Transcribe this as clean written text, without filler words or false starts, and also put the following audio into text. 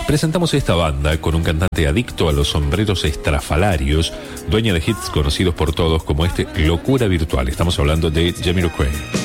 presentamos esta banda con un cantante adicto a los sombreros estrafalarios, dueña de hits conocidos por todos como este Locura Virtual. Estamos hablando de Jamiroquai.